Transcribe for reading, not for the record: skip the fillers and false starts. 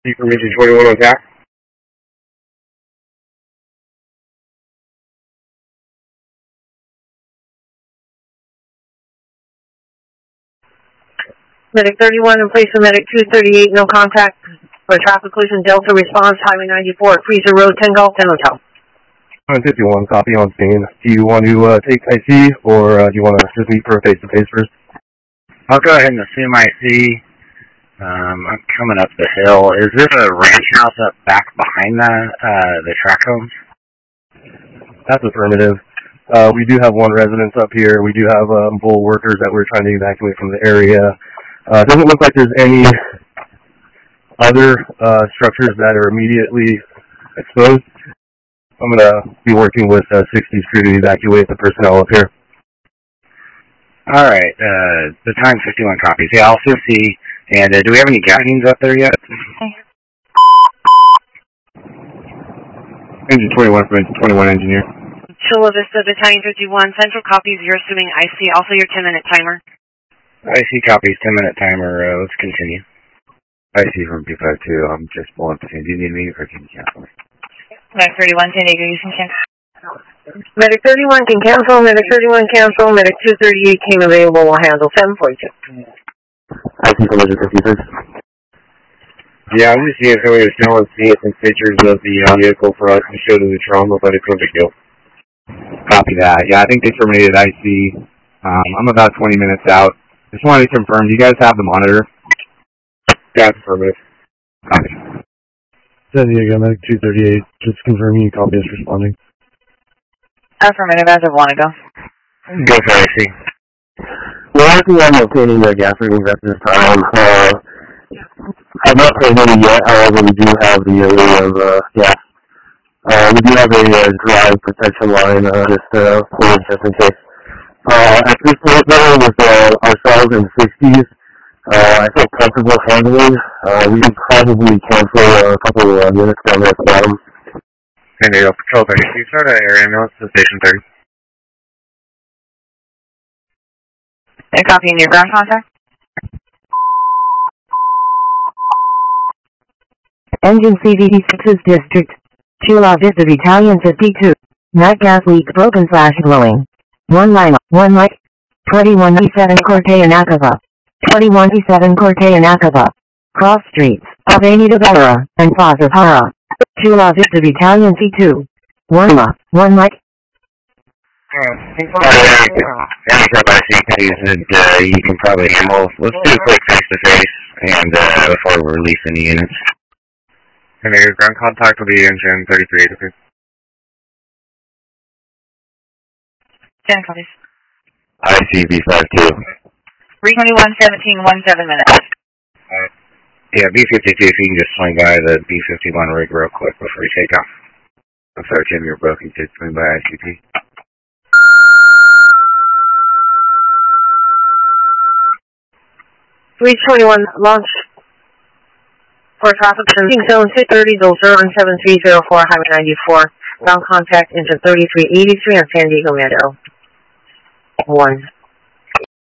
Information 21 on tap. Medic 31 in place of Medic 238, no contact for traffic collision. Delta response, Highway 94, Freezer Road, 10 Golf, 10 Hotel. 51, copy on scene. Do you want to take IC, or do you want to just meet for a face-to-face first? I'll go ahead and assume IC. I'm coming up the hill. Is there a ranch house up back behind the track homes? That's affirmative. We do have one residence up here. We do have bull workers that we're trying to evacuate from the area. It doesn't look like there's any other structures that are immediately exposed. I'm going to be working with 60's crew to evacuate the personnel up here. All right. The time 51 copies. Yeah, I'll still see. And do we have any guidings up there yet? Engine 21 from Engine 21 engineer. Chula Vista, Battalion 51, Central copies. You're assuming IC. Also your 10-minute timer. IC copies, 10-minute timer. Let's continue. IC from B52. I'm just pulling up the scene. Do you need me or can you cancel me? Medic 31, San Diego, you can cancel. Medic 31 can cancel. Medic 31 cancel. Medic 238 came available. We'll handle 742. IC from Engine 56. Yeah, I'm just seeing if somebody was still seeing some pictures of the vehicle for us to show to the trauma, but it's no big deal. Copy that. Yeah, I think they terminated IC. I'm about 20 minutes out. Just wanted to confirm, do you guys have the monitor? That's affirmative. Copy. San Diego, Medic 238, just confirming you copy is responding. Affirmative as of 1 ago. Go for IC. We're working on obtaining the gas readings at this time. I've not paid any yet, however, we do have the array of gas. We do have a drive protection line just in case. At this point, though, with ourselves and 60s, I feel comfortable handling. We can probably cancel a couple of units down there at the bottom. San Diego, Patrol 30, can you start an air ambulance to Station 30? And copying your ground contact? Engine CVD6's District. Chula Vista Battalion 52. Night gas leak broken/blowing. One line, one light. 2197 Corte Anacaba. 2197 Corte Anacaba. Cross streets, Avenida Bella, and Plaza Para. Chula Vista Battalion C2. One light. You can probably handle. Let's do a quick face-to-face and before we release any units. And your ground contact will be engine 3383. 10 copies. IC B52. 321-17, 17 minutes. Yeah, B52, if you can just swing by the B51 rig real quick before you take off. I'm sorry, Tim, you're broken. You could swing by ICP. Reach 21, launch for traffic zone 630, Dulcer on 7304, Highway 94. Ground contact engine 3383 on San Diego Metro. 1.